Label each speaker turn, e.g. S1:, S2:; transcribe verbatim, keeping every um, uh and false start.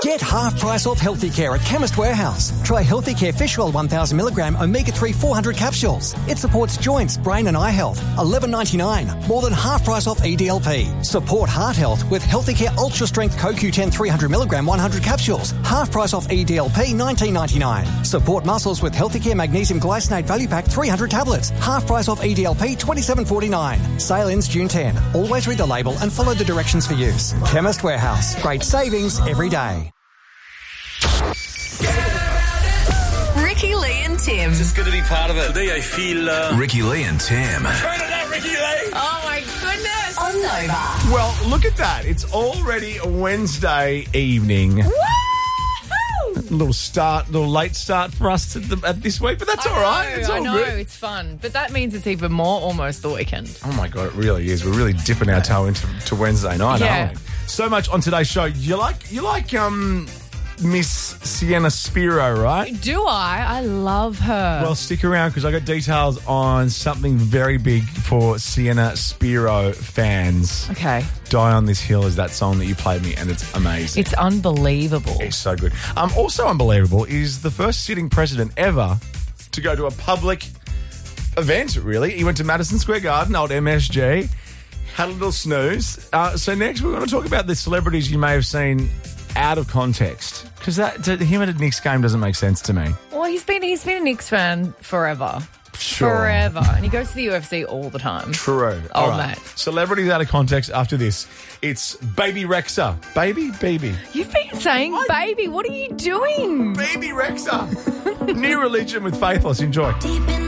S1: Get half price off Healthy Care at Chemist Warehouse. Try Healthy Care Fish Oil one thousand milligram omega three four hundred capsules. It supports joints, brain and eye health. eleven ninety-nine. More than half price off E D L P. Support heart health with Healthy Care Ultra Strength Co Q ten three hundred milligram one hundred capsules. Half price off E D L P nineteen ninety-nine. Support muscles with Healthy Care Magnesium Glycinate Value Pack three hundred tablets. Half price off E D L P twenty-seven forty-nine. Sale ends June tenth. Always read the label and follow the directions for use. Chemist Warehouse. Great savings every day.
S2: Ricky Lee and Tim.
S3: It's just good to be part of it. Today I feel... Uh...
S4: Ricky Lee and Tim.
S3: Turn it up, Ricky Lee!
S2: Oh, my goodness. On Nova.
S5: Well, look at that. It's already a Wednesday evening.
S2: Woo!
S5: A little start, little late start for us at, the, at this week, but that's
S6: I
S5: all right.
S6: know,
S5: It's all
S6: I know,
S5: good.
S6: it's fun. But that means it's even more almost the weekend.
S5: Oh, my God, it really is. We're really dipping our toe into to Wednesday night,
S6: Yeah.
S5: aren't we? So much on today's show. You like, you like um, Miss Sienna Spiro, right?
S6: Do I? I love her.
S5: Well, stick around because I got details on something very big for Sienna Spiro fans.
S6: okay.
S5: Die on This Hill is that song that you played me, and it's amazing.
S6: It's unbelievable.
S5: It's so good. Um, also unbelievable is the first sitting president ever to go to a public event, really. He went to Madison Square Garden, old M S G, had a little snooze. Uh, so next we're going to talk about the celebrities you may have seen out of context. Because that to him at a Knicks game doesn't make sense to me.
S6: Well, he's been he's been a Knicks fan forever.
S5: Sure.
S6: Forever. And he goes to the U F C all the time.
S5: True.
S6: Oh,
S5: All right.
S6: mate.
S5: Celebrities out of context after this. It's Baby Rexha. Baby? Baby.
S6: You've been saying, baby, what are you doing?
S5: Baby Rexha. New religion with Faithless. Enjoy.